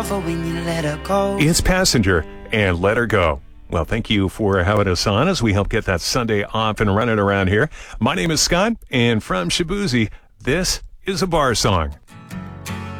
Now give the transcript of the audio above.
For when you let her go. It's Passenger and Let Her Go. Well, thank you for having us on as we help get that Sunday off and running around here. My name is Scott, and from Shaboozey, this is a bar song.